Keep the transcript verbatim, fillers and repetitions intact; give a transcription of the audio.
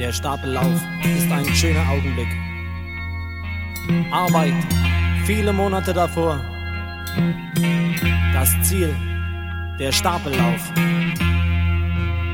Der Stapellauf ist ein schöner Augenblick. Arbeit, viele Monate davor. Das Ziel, der Stapellauf.